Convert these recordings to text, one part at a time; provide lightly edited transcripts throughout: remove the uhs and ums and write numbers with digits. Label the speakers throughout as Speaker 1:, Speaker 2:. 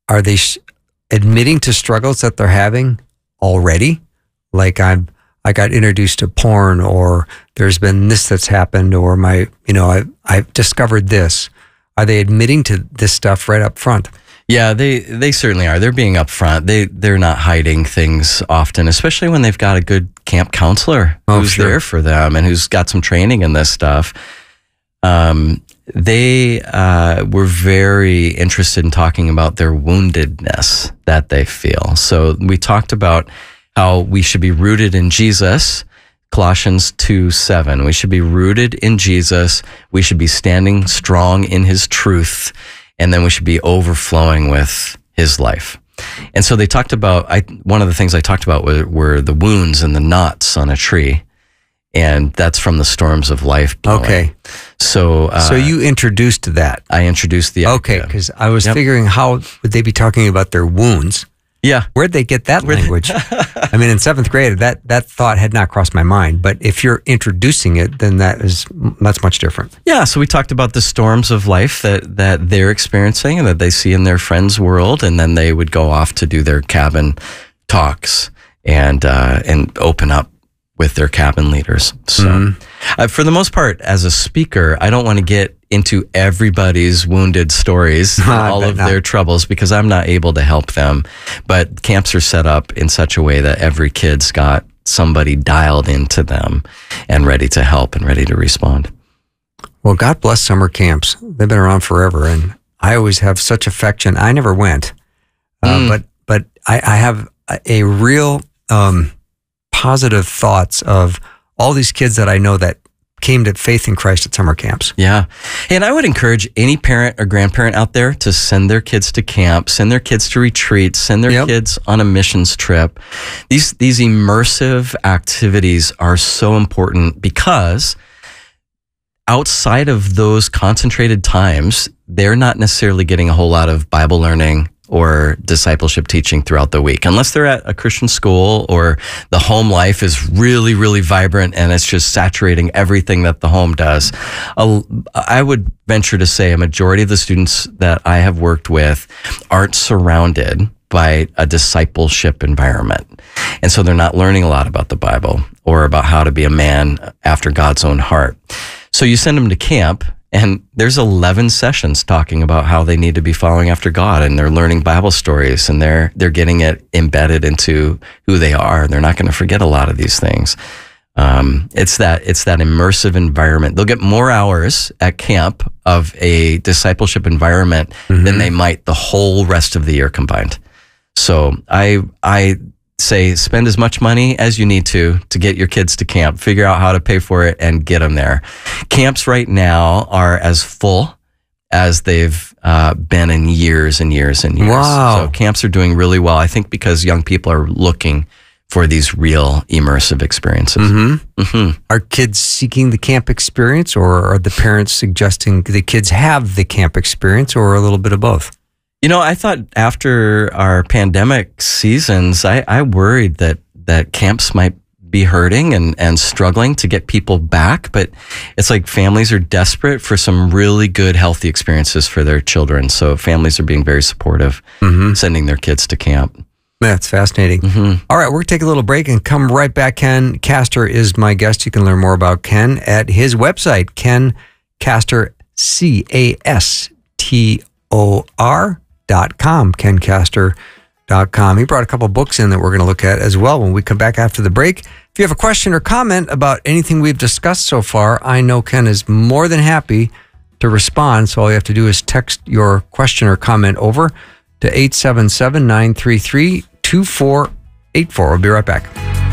Speaker 1: are they admitting to struggles that they're having already? Like I got introduced to porn, or there's been this that's happened, or I've discovered this. Are they admitting to this stuff right up front?
Speaker 2: Yeah, they certainly are. They're being upfront. They're not hiding things often, especially when they've got a good camp counselor who's there for them and who's got some training in this stuff. They were very interested in talking about their woundedness that they feel. So we talked about how we should be rooted in Jesus, Colossians 2:7. We should be rooted in Jesus. We should be standing strong in his truth. And then we should be overflowing with his life. And so they talked about, one of the things I talked about were the wounds and the knots on a tree. And that's from the storms of life blowing. Okay. So
Speaker 1: you introduced that.
Speaker 2: I introduced the idea.
Speaker 1: Okay, because I was figuring, how would they be talking about their wounds?
Speaker 2: Yeah.
Speaker 1: Where'd they get that language? I mean, in seventh grade, that thought had not crossed my mind. But if you're introducing it, then that's much different. Yeah.
Speaker 2: So we talked about the storms of life that they're experiencing and that they see in their friends' world, and then they would go off to do their cabin talks and open up with their cabin leaders. So for the most part, as a speaker, I don't want to get into everybody's wounded stories, all of their troubles, because I'm not able to help them. But camps are set up in such a way that every kid's got somebody dialed into them and ready to help and ready to respond.
Speaker 1: Well, God bless summer camps. They've been around forever, and I always have such affection. I never went, but I have a real positive thoughts of all these kids that I know that came to faith in Christ at summer camps.
Speaker 2: Yeah. And I would encourage any parent or grandparent out there to send their kids to camp, send their kids to retreats, send their kids on a missions trip. These immersive activities are so important because outside of those concentrated times, they're not necessarily getting a whole lot of Bible learning or discipleship teaching throughout the week, unless they're at a Christian school or the home life is really, really vibrant and it's just saturating everything that the home does. I would venture to say a majority of the students that I have worked with aren't surrounded by a discipleship environment. And so they're not learning a lot about the Bible or about how to be a man after God's own heart. So you send them to camp, and there's 11 sessions talking about how they need to be following after God, and they're learning Bible stories, and they're getting it embedded into who they are. They're not going to forget a lot of these things. It's that immersive environment. They'll get more hours at camp of a discipleship environment than they might the whole rest of the year combined. So I say spend as much money as you need to get your kids to camp. Figure out how to pay for it and get them there. Camps right now are as full as they've been in years and years and years.
Speaker 1: Wow.
Speaker 2: So camps are doing really well, I think, because young people are looking for these real immersive experiences.
Speaker 1: Are kids seeking the camp experience, or are the parents suggesting the kids have the camp experience, or a little bit of both?
Speaker 2: You know, I thought after our pandemic seasons, I worried that camps might be hurting and struggling to get people back, but it's like families are desperate for some really good, healthy experiences for their children. So families are being very supportive, sending their kids to camp.
Speaker 1: That's fascinating. All right, we're going to take a little break and come right back. Ken Castor is my guest. You can learn more about Ken at his website, Ken Castor, CASTOR.com, KenCastor.com. He brought a couple books in that we're going to look at as well when we come back after the break. If you have a question or comment about anything we've discussed so far, I know Ken is more than happy to respond. So all you have to do is text your question or comment over to 877-933-2484. We'll be right back.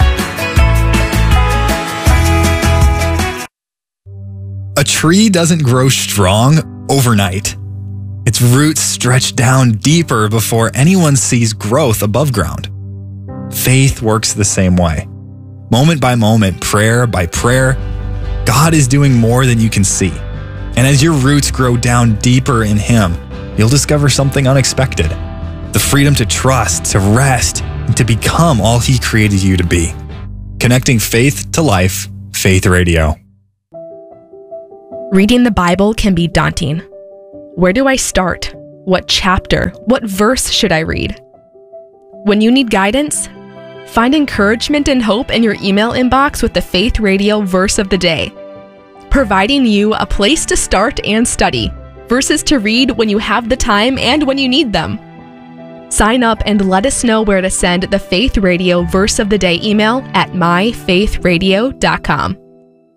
Speaker 3: A tree doesn't grow strong overnight. Its roots stretch down deeper before anyone sees growth above ground. Faith works the same way. Moment by moment, prayer by prayer, God is doing more than you can see. And as your roots grow down deeper in Him, you'll discover something unexpected. The freedom to trust, to rest, and to become all He created you to be. Connecting faith to life, Faith Radio.
Speaker 4: Reading the Bible can be daunting. Where do I start? What chapter? What verse should I read? When you need guidance, find encouragement and hope in your email inbox with the Faith Radio Verse of the Day, providing you a place to start and study, verses to read when you have the time and when you need them. Sign up and let us know where to send the Faith Radio Verse of the Day email at myfaithradio.com.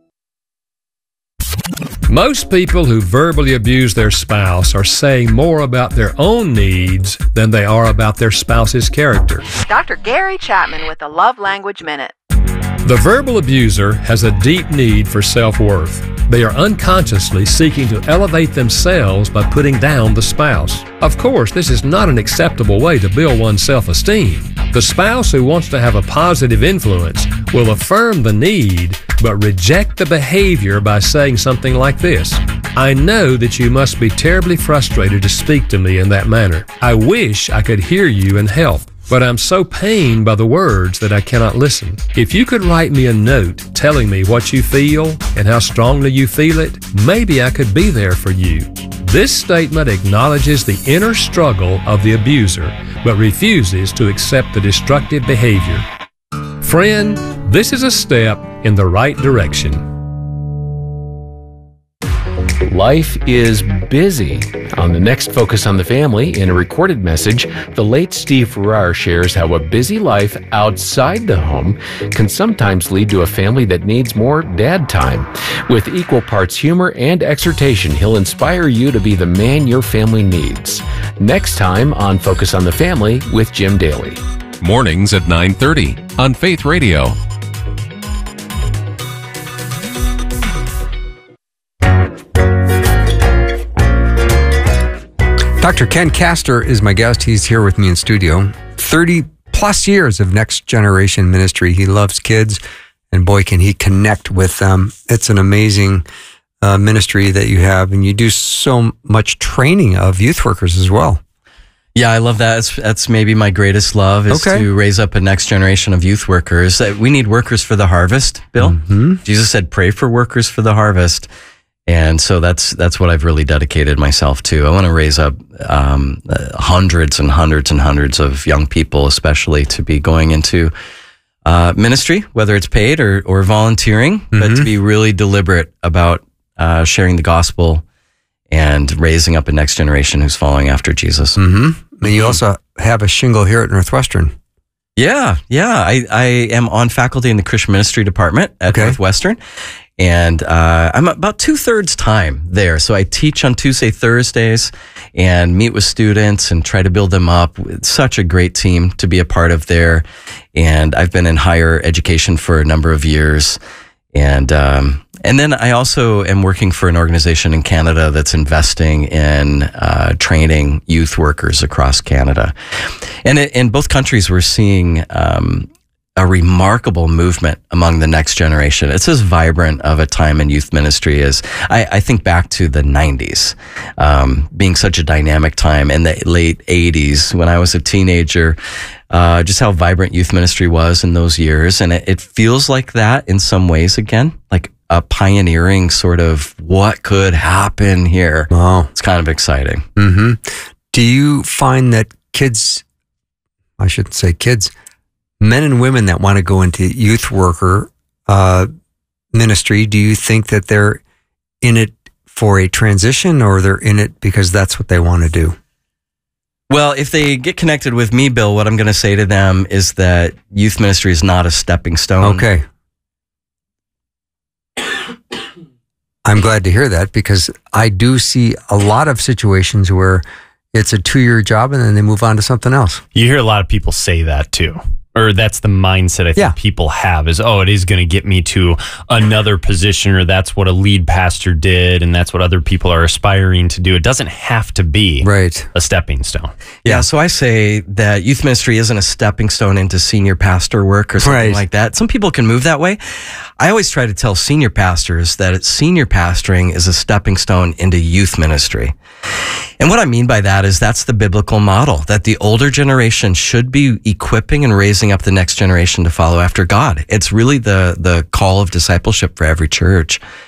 Speaker 5: Most people who verbally abuse their spouse are saying more about their own needs than they are about their spouse's character.
Speaker 6: Dr. Gary Chapman with the Love Language Minute.
Speaker 5: The verbal abuser has a deep need for self-worth. They are unconsciously seeking to elevate themselves by putting down the spouse. Of course, this is not an acceptable way to build one's self-esteem. The spouse who wants to have a positive influence will affirm the need, but reject the behavior by saying something like this: I know that you must be terribly frustrated to speak to me in that manner. I wish I could hear you and help, but I'm so pained by the words that I cannot listen. If you could write me a note telling me what you feel and how strongly you feel it, maybe I could be there for you. This statement acknowledges the inner struggle of the abuser, but refuses to accept the destructive behavior. Friend, this is a step in the right direction.
Speaker 7: Life is busy. On the next Focus on the Family, in a recorded message, the late Steve Farrar shares how a busy life outside the home can sometimes lead to a family that needs more dad time. With equal parts humor and exhortation, he'll inspire you to be the man your family needs. Next time on Focus on the Family with Jim Daly.
Speaker 8: Mornings at 9:30 on Faith Radio.
Speaker 1: Dr. Ken Castor is my guest. He's here with me in studio. 30 plus years of Next Generation ministry. He loves kids, and boy, can he connect with them. It's an amazing ministry that you have, and you do so much training of youth workers as well.
Speaker 2: Yeah, I love that. That's maybe my greatest love is to raise up a next generation of youth workers. We need workers for the harvest, Bill. Mm-hmm. Jesus said, pray for workers for the harvest. And so that's what I've really dedicated myself to. I want to raise up hundreds and hundreds and hundreds of young people, especially, to be going into ministry, whether it's paid or volunteering, but to be really deliberate about sharing the gospel and raising up a next generation who's following after Jesus.
Speaker 1: Mm-hmm. And you also have a shingle here at Northwestern.
Speaker 2: Yeah. I am on faculty in the Christian Ministry Department at Northwestern. And I'm about 2/3 time there. So I teach on Tuesday, Thursdays, and meet with students and try to build them up. It's such a great team to be a part of there. And I've been in higher education for a number of years. And then I also am working for an organization in Canada that's investing in training youth workers across Canada. And in both countries, we're seeing a remarkable movement among the next generation. It's as vibrant of a time in youth ministry as I think back to the 90s, being such a dynamic time, in the late 80s when I was a teenager, just how vibrant youth ministry was in those years. And it feels like that in some ways again, like a pioneering sort of what could happen here.
Speaker 1: Wow.
Speaker 2: It's kind of exciting.
Speaker 1: Mm-hmm. Do you find that kids, I shouldn't say kids, men and women that want to go into youth worker ministry, do you think that they're in it for a transition, or they're in it because that's what they want to do?
Speaker 2: Well, if they get connected with me, Bill, what I'm going to say to them is that youth ministry is not a stepping stone.
Speaker 1: Okay. I'm glad to hear that, because I do see a lot of situations where it's a 2-year job and then they move on to something else.
Speaker 9: You hear a lot of people say that too. Or that's the mindset I think people have is, it is going to get me to another position, or that's what a lead pastor did, and that's what other people are aspiring to do. It doesn't have to be a stepping stone.
Speaker 2: Yeah, so I say that youth ministry isn't a stepping stone into senior pastor work or something like that. Some people can move that way. I always try to tell senior pastors that senior pastoring is a stepping stone into youth ministry. And what I mean by that is that's the biblical model, that the older generation should be equipping and raising up the next generation to follow after God. It's really the call of discipleship for every church.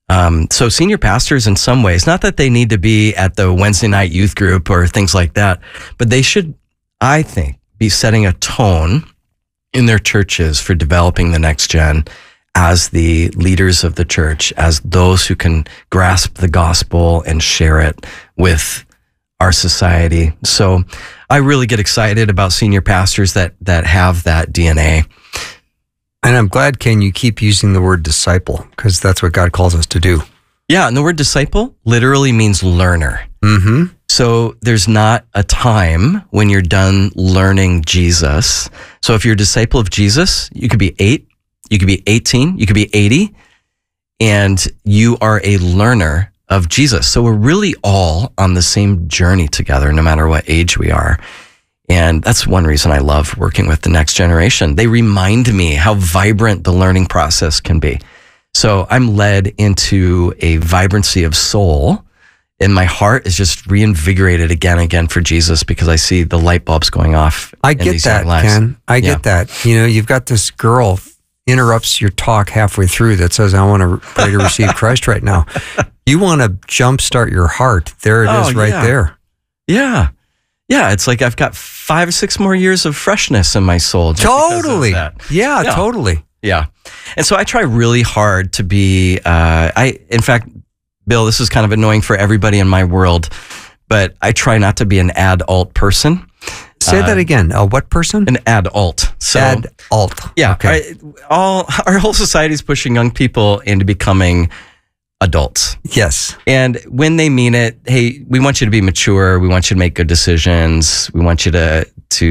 Speaker 2: So senior pastors, in some ways, not that they need to be at the Wednesday night youth group or things like that, but they should, I think, be setting a tone in their churches for developing the next gen as the leaders of the church, as those who can grasp the gospel and share it with our society. So I really get excited about senior pastors that have that DNA.
Speaker 1: And I'm glad, Ken, you keep using the word disciple, because that's what God calls us to do.
Speaker 2: Yeah, and the word disciple literally means learner.
Speaker 1: Mm-hmm.
Speaker 2: So there's not a time when you're done learning Jesus. So if you're a disciple of Jesus, you could be 8, you could be 18, you could be 80, and you are a learner of Jesus. So we're really all on the same journey together, no matter what age we are. And that's one reason I love working with the next generation. They remind me how vibrant the learning process can be. So I'm led into a vibrancy of soul, and my heart is just reinvigorated again and again for Jesus, because I see the light bulbs going off.
Speaker 1: I get that, Ken. I get that. You know, you've got this girl interrupts your talk halfway through that says, I want to pray to receive Christ right now. You want to jumpstart your heart. There it is right there.
Speaker 2: Yeah. Yeah, it's like I've got 5 or 6 more years of freshness in my soul.
Speaker 1: Totally. Yeah, totally.
Speaker 2: Yeah. And so I try really hard to be, in fact, Bill, this is kind of annoying for everybody in my world, but I try not to be an adult person.
Speaker 1: Say that again. What person?
Speaker 2: An adult. So,
Speaker 1: adult.
Speaker 2: Yeah.
Speaker 1: Okay.
Speaker 2: Our whole society is pushing young people into becoming adults.
Speaker 1: Yes.
Speaker 2: And when they mean it, hey, we want you to be mature. We want you to make good decisions. We want you to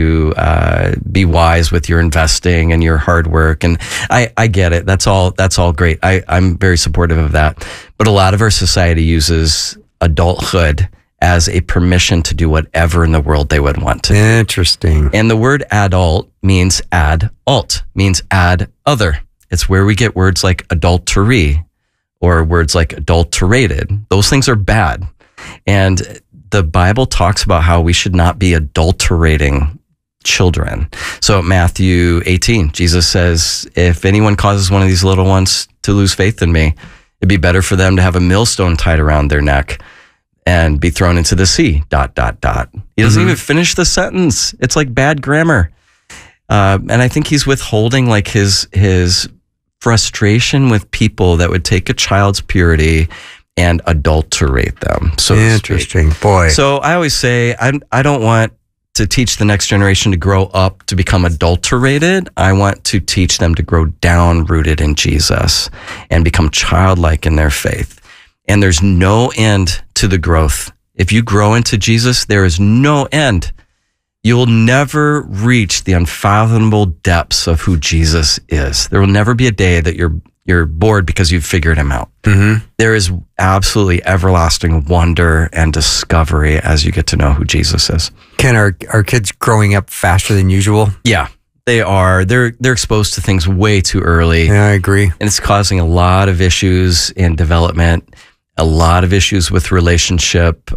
Speaker 2: be wise with your investing and your hard work. And I get it. That's all great. I'm very supportive of that. But a lot of our society uses adulthood as a permission to do whatever in the world they would want to.
Speaker 1: Interesting.
Speaker 2: And the word adult means add other. It's where we get words like adultery, or words like adulterated. Those things are bad. And the Bible talks about how we should not be adulterating children. So Matthew 18, Jesus says, if anyone causes one of these little ones to lose faith in me, it'd be better for them to have a millstone tied around their neck and be thrown into the sea, ... He doesn't even finish the sentence. It's like bad grammar. And I think he's withholding like his frustration with people that would take a child's purity and adulterate them. So
Speaker 1: interesting, boy.
Speaker 2: So I always say, I don't want to teach the next generation to grow up to become adulterated. I want to teach them to grow down rooted in Jesus and become childlike in their faith. And there's no end to the growth. If you grow into Jesus, there is no end. You'll never reach the unfathomable depths of who Jesus is. There will never be a day that you're bored because you've figured him out. Mm-hmm. There is absolutely everlasting wonder and discovery as you get to know who Jesus is.
Speaker 1: Ken, are kids growing up faster than usual?
Speaker 2: Yeah, they are. They're exposed to things way too early.
Speaker 1: Yeah, I agree.
Speaker 2: And it's causing a lot of issues in development, a lot of issues with relationship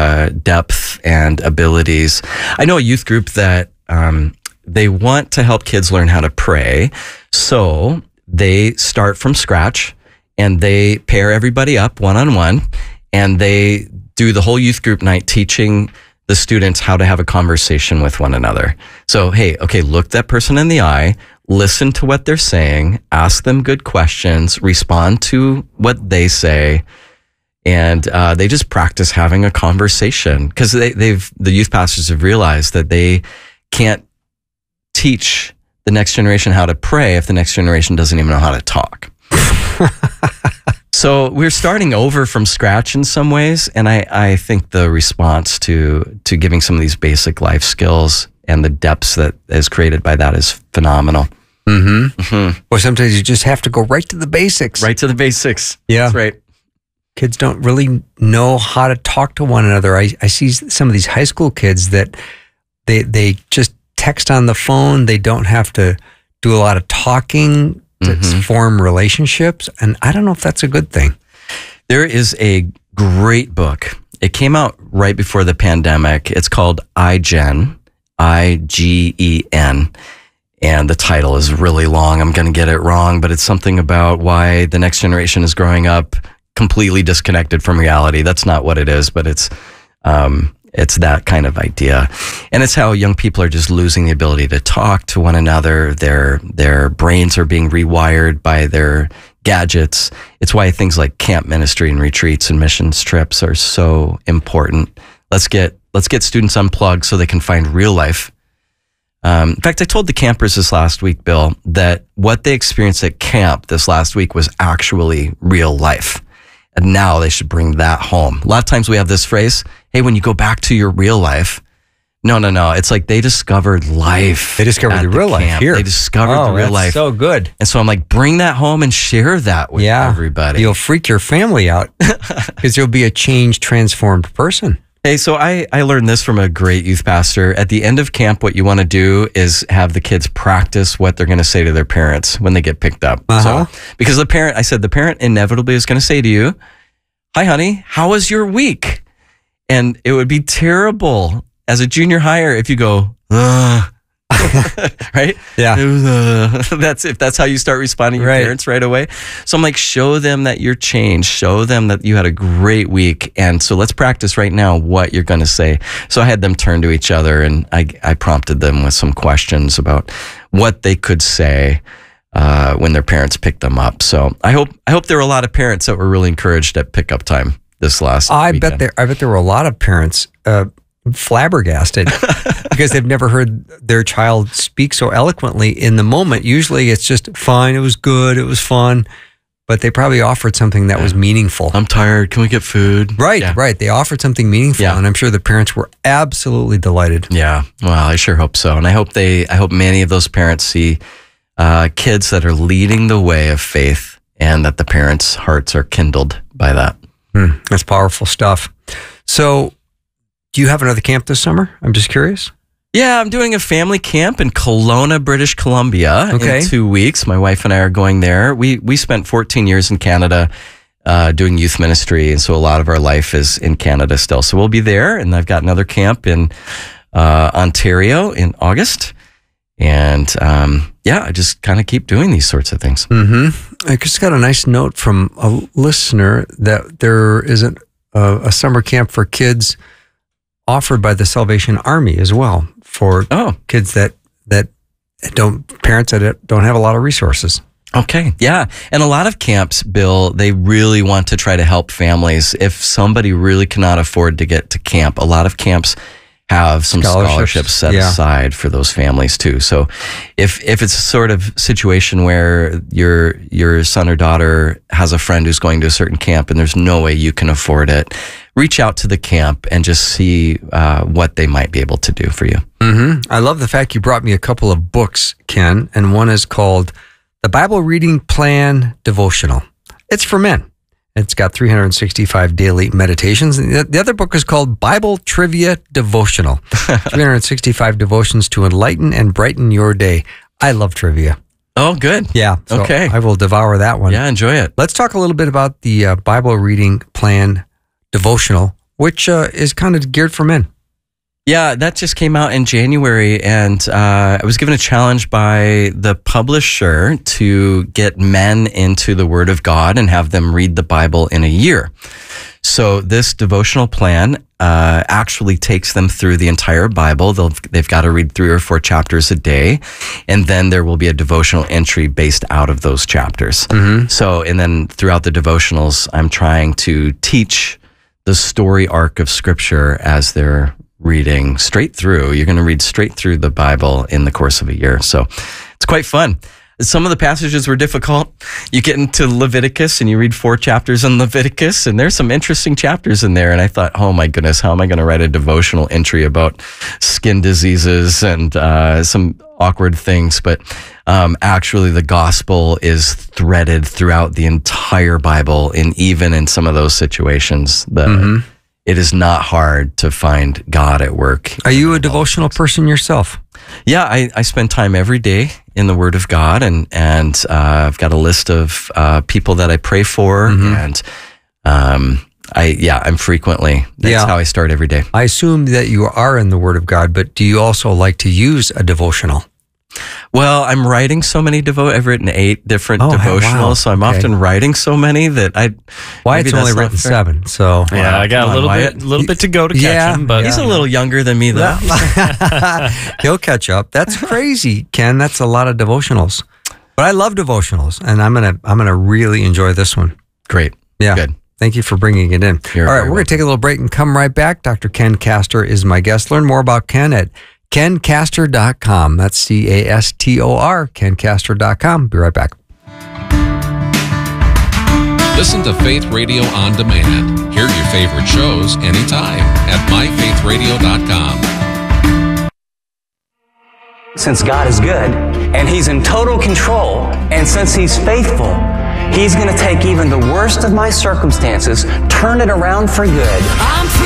Speaker 2: depth and abilities. I know a youth group that they want to help kids learn how to pray. So they start from scratch and they pair everybody up one-on-one, and they do the whole youth group night teaching the students how to have a conversation with one another. So, hey, okay, look that person in the eye, listen to what they're saying, ask them good questions, respond to what they say. And they just practice having a conversation, because the youth pastors have realized that they can't teach the next generation how to pray if the next generation doesn't even know how to talk. So we're starting over from scratch in some ways, and I think the response to giving some of these basic life skills and the depths that is created by that is phenomenal.
Speaker 1: Mm-hmm. Mm-hmm. Or sometimes you just have to go right to the basics.
Speaker 2: Right to the basics.
Speaker 1: Yeah.
Speaker 2: That's right.
Speaker 1: Kids don't really know how to talk to one another. I see some of these high school kids that they just text on the phone. They don't have to do a lot of talking to form relationships. And I don't know if that's a good thing.
Speaker 2: There is a great book. It came out right before the pandemic. It's called iGen, IGEN. And the title is really long. I'm going to get it wrong, but it's something about why the next generation is growing up completely disconnected from reality. That's not what it is, but it's that kind of idea. And it's how young people are just losing the ability to talk to one another. Their brains are being rewired by their gadgets. It's why things like camp ministry and retreats and missions trips are so important. Let's get students unplugged so they can find real life. In fact, I told the campers this last week, Bill, that what they experienced at camp this last week was actually real life. And now they should bring that home. A lot of times we have this phrase, hey, when you go back to your real life. No. It's like they discovered life.
Speaker 1: They discovered the real life here.
Speaker 2: They discovered the real life.
Speaker 1: So good.
Speaker 2: And so I'm like, bring that home and share that with everybody.
Speaker 1: You'll freak your family out because you'll be a changed, transformed person.
Speaker 2: Hey, so I learned this from a great youth pastor. At the end of camp, what you want to do is have the kids practice what they're going to say to their parents when they get picked up. So, because the parent inevitably is going to say to you, hi, honey, how was your week? And it would be terrible as a junior higher if you go, right?
Speaker 1: Yeah.
Speaker 2: That's how you start responding to your parents right away. So I'm like, show them that you're changed. Show them that you had a great week. And so let's practice right now what you're going to say. So I had them turn to each other and I prompted them with some questions about what they could say when their parents picked them up. So I hope there were a lot of parents that were really encouraged at pickup time this last weekend.
Speaker 1: I bet there were a lot of parents flabbergasted because they've never heard their child speak so eloquently in the moment. Usually it's just fine, it was good, it was fun, but they probably offered something that was meaningful.
Speaker 2: I'm tired, can we get food?
Speaker 1: Right. They offered something meaningful, and I'm sure the parents were absolutely delighted.
Speaker 2: Yeah, well, I sure hope so. And I hope many of those parents see kids that are leading the way of faith and that the parents' hearts are kindled by that.
Speaker 1: That's powerful stuff. So, do you have another camp this summer? I'm just curious.
Speaker 2: Yeah, I'm doing a family camp in Kelowna, British Columbia in 2 weeks. My wife and I are going there. We spent 14 years in Canada doing youth ministry, and so a lot of our life is in Canada still. So we'll be there, and I've got another camp in Ontario in August. And I just kind of keep doing these sorts of things.
Speaker 1: I just got a nice note from a listener that there is a summer camp for kids offered by the Salvation Army as well for kids that parents that don't have a lot of resources.
Speaker 2: Okay. Yeah. And a lot of camps, Bill, they really want to try to help families. If somebody really cannot afford to get to camp, a lot of camps have some scholarships set aside for those families too. So if it's a sort of situation where your son or daughter has a friend who's going to a certain camp and there's no way you can afford it, reach out to the camp and just see what they might be able to do for you.
Speaker 1: I love the fact you brought me a couple of books, Ken, and one is called The Bible Reading Plan Devotional. It's for men. It's got 365 daily meditations. The other book is called Bible Trivia Devotional, 365 devotions to enlighten and brighten your day. I love trivia.
Speaker 2: Oh, good.
Speaker 1: Yeah. So
Speaker 2: okay.
Speaker 1: I will devour that one.
Speaker 2: Yeah, enjoy it.
Speaker 1: Let's talk a little bit about the Bible Reading Plan Devotional, which is kind of geared for men.
Speaker 2: Yeah, that just came out in January, and I was given a challenge by the publisher to get men into the Word of God and have them read the Bible in a year. So this devotional plan actually takes them through the entire Bible. They've got to read 3 or 4 chapters a day, and then there will be a devotional entry based out of those chapters. So, and then throughout the devotionals, I'm trying to teach the story arc of Scripture as they're reading straight through. You're going to read straight through the Bible in the course of a year. So it's quite fun. Some of the passages were difficult. You get into Leviticus and you read 4 chapters in Leviticus, and there's some interesting chapters in there. And I thought, oh my goodness, how am I going to write a devotional entry about skin diseases and some awkward things? But actually the gospel is threaded throughout the entire Bible, and even in some of those situations, it is not hard to find God at work.
Speaker 1: Are you a devotional person yourself?
Speaker 2: Yeah, I spend time every day in the Word of God, and I've got a list of people that I pray for, and I'm frequently. That's how I start every day.
Speaker 1: I assume that you are in the Word of God, but do you also like to use a devotional?
Speaker 2: Well, I'm writing so many I've written 8 different devotionals,
Speaker 1: wow.
Speaker 2: so I'm often writing so many that
Speaker 1: Wyatt's only written 7, so
Speaker 9: yeah, I got a little bit to go to catch him, but
Speaker 2: he's a little younger than me though.
Speaker 1: He'll catch up. That's crazy, Ken. That's a lot of devotionals. But I love devotionals, and I'm gonna really enjoy this one.
Speaker 2: Great.
Speaker 1: Yeah.
Speaker 2: Good.
Speaker 1: Thank you for bringing it in. All right, we're going to take a little break and come right back. Dr. Ken Castor is my guest. Learn more about Ken at kencastor.com. That's CASTOR, kencastor.com. Be right back.
Speaker 8: Listen to Faith Radio on demand. Hear your favorite shows anytime at myfaithradio.com.
Speaker 10: Since God is good and He's in total control, and since He's faithful, He's going to take even the worst of my circumstances, turn it around for good.